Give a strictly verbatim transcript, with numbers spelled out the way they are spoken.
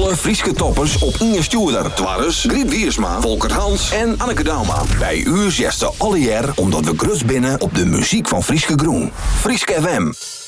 alle Frieske toppers op één stuurder. Twarres, Griet Wiersma, Volker Hans en Anneke Dauma. Bij u zesde alle jaar omdat we grut binnen op de muziek van Frieske Groen. Frieske F M.